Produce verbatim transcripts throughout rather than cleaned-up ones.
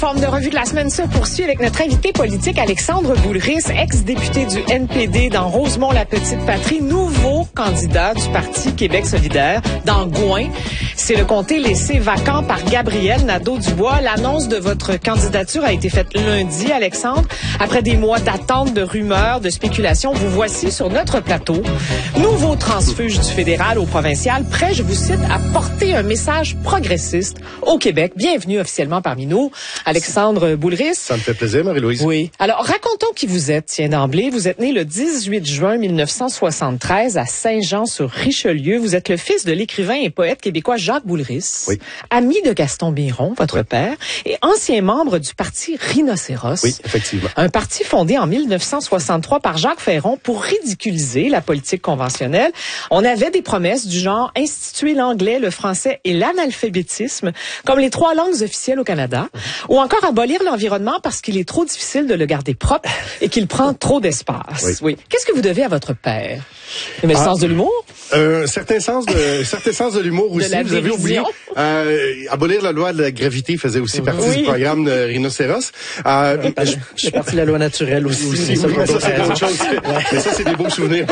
Forme de revue de la semaine se poursuit avec notre invité politique Alexandre Boulris, ex-député du N P D dans Rosemont-la-Petite-Patrie, nouveau candidat du Parti Québec solidaire dans Gouin. C'est le comté laissé vacant par Gabriel Nadeau-Dubois. L'annonce de votre candidature a été faite lundi, Alexandre. Après des mois d'attente, de rumeurs, de spéculations, vous voici sur notre plateau. Nouveau transfuge du fédéral au provincial, prêt, je vous cite, à porter un message progressiste au Québec. Bienvenue officiellement parmi nous, Alexandre Boulris. Ça me fait plaisir, Marie-Louise. Oui. Alors, racontons qui vous êtes, tiens, d'emblée. Vous êtes né le dix-huit juin mille neuf cent soixante-treize à Saint-Jean-sur-Richelieu. Vous êtes le fils de l'écrivain et poète québécois Jacques Boulris, oui. ami de Gaston Biron, votre oui. père, et ancien membre du parti Rhinocéros. Oui, effectivement. Un parti fondé en mille neuf cent soixante-trois par Jacques Ferron pour ridiculiser la politique conventionnelle. On avait des promesses du genre instituer l'anglais, le français et l'analphabétisme comme les trois langues officielles au Canada, ou encore abolir l'environnement parce qu'il est trop difficile de le garder propre et qu'il prend trop d'espace. Oui. Oui. Qu'est-ce que vous devez à votre père? Le ah, sens de l'humour? Un certain sens de, certain sens de l'humour aussi. De vous avez oublié. Euh, abolir la loi de la gravité faisait aussi partie oui. du programme de Rhinocéros. Euh, oui, je, je suis partie de la loi naturelle aussi. aussi oui, mais ça, c'est autre chose. Mais ça, c'est des beaux souvenirs.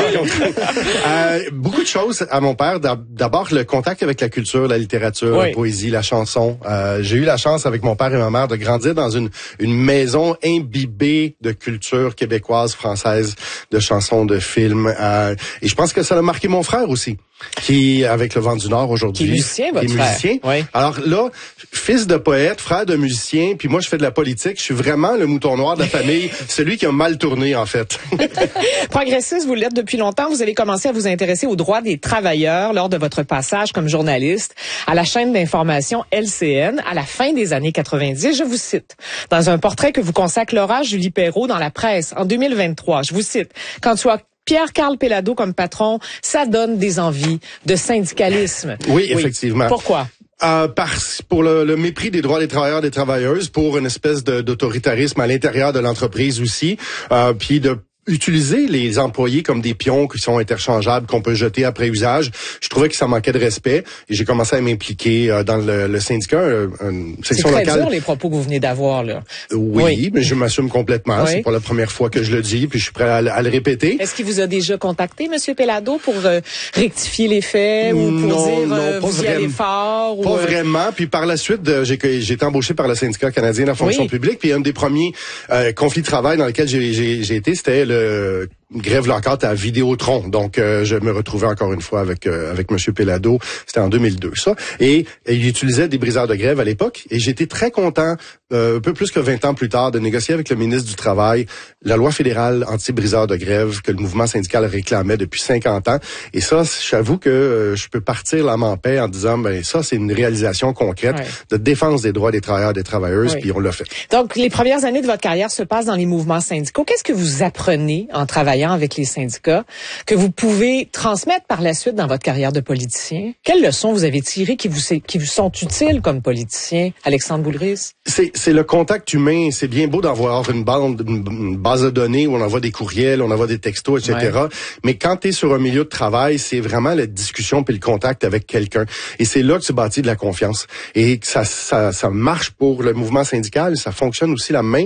euh, beaucoup de choses à mon père. D'abord, le contact avec la culture, la littérature, oui. la poésie, la chanson. Euh, j'ai eu la chance avec mon père et ma mère de grandir dans une, une maison imbibée de culture québécoise, française, de chansons, de films. Euh, et je pense que ça a marqué mon frère aussi, qui avec le Vent du Nord aujourd'hui. Qui est musicien, votre qui est frère. musicien. Oui. Alors là, fils de poète, frère de musicien, puis moi je fais de la politique. Je suis vraiment le mouton noir de la famille, celui qui a mal tourné en fait. Progressiste, vous l'êtes depuis longtemps. Vous avez commencé à vous intéresser aux droits des travailleurs lors de votre passage comme journaliste à la chaîne d'information L C N à la fin des années quatre-vingt-dix. Je vous cite dans un portrait que vous consacre Laura Julie Perrault dans la presse en deux mille vingt-trois. Je vous cite: quand tu as Pierre-Carl Péladeau comme patron, ça donne des envies de syndicalisme. Oui, oui. effectivement. Pourquoi? Euh, par, pour le, le mépris des droits des travailleurs et des travailleuses, pour une espèce de, d'autoritarisme à l'intérieur de l'entreprise aussi, euh, puis de utiliser les employés comme des pions qui sont interchangeables, qu'on peut jeter après usage. Je trouvais que ça manquait de respect et j'ai commencé à m'impliquer euh, dans le, le syndicat, euh, une section locale. C'est très dur, les propos que vous venez d'avoir, là. Oui, oui. mais je m'assume complètement. Oui. C'est pas la première fois que je le dis, puis je suis prêt à, à le répéter. Est-ce qu'il vous a déjà contacté, M. Péladeau, pour euh, rectifier les faits ou pour non, dire non, euh, pas vous y allez fort? Pas ou, euh... vraiment. Puis par la suite, euh, j'ai, j'ai été embauché par le syndicat canadien de la fonction oui. publique. Puis un des premiers euh, conflits de travail dans lesquels j'ai, j'ai, j'ai été, c'était le grève locale à Vidéotron. Donc, euh, je me retrouvais encore une fois avec euh, avec Monsieur Péladeau. C'était en deux mille deux, ça. Et, et il utilisait des briseurs de grève à l'époque. Et j'étais très content, euh, un peu plus que vingt ans plus tard, de négocier avec le ministre du Travail la loi fédérale anti-briseurs de grève que le mouvement syndical réclamait depuis cinquante ans. Et ça, j'avoue que euh, je peux partir l'âme en paix en disant, ben ça, c'est une réalisation concrète ouais. de défense des droits des travailleurs et des travailleuses, oui. puis on l'a fait. Donc, les premières années de votre carrière se passent dans les mouvements syndicaux. Qu'est-ce que vous apprenez en travaillant avec les syndicats que vous pouvez transmettre par la suite dans votre carrière de politicien? Quelles leçons vous avez tirées qui vous, qui vous sont utiles comme politicien, Alexandre Boulris? C'est, c'est le contact humain. C'est bien beau d'avoir une bande, une base de données où on envoie des courriels, on envoie des textos, et cetera. Ouais. Mais quand tu es sur un milieu de travail, c'est vraiment la discussion puis le contact avec quelqu'un. Et c'est là que tu bâtis de la confiance. Et ça, ça, ça marche pour le mouvement syndical. Ça fonctionne aussi la même